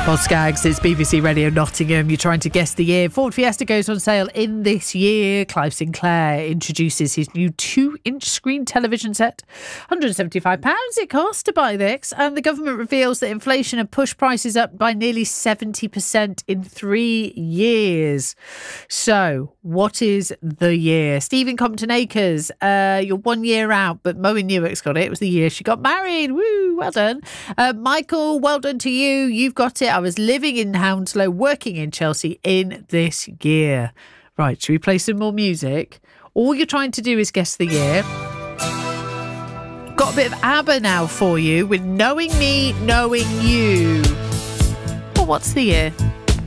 Skaggs, it's BBC Radio Nottingham. You're trying to guess the year. Ford Fiesta goes on sale in this year. Clive Sinclair introduces his new 2-inch screen television set. £175 it costs to buy this. And the government reveals that inflation had pushed prices up by nearly 70% in 3 years. So, what is the year? Stephen Compton Acres, you're 1 year out, but Moe Newick's got it. It was the year she got married. Woo, well done. Michael, well done to you. You've got it. I was living in Hounslow, working in Chelsea in this year. Right, should we play some more music? All you're trying to do is guess the year. Got a bit of ABBA now for you with Knowing Me, Knowing You. Well, what's the year?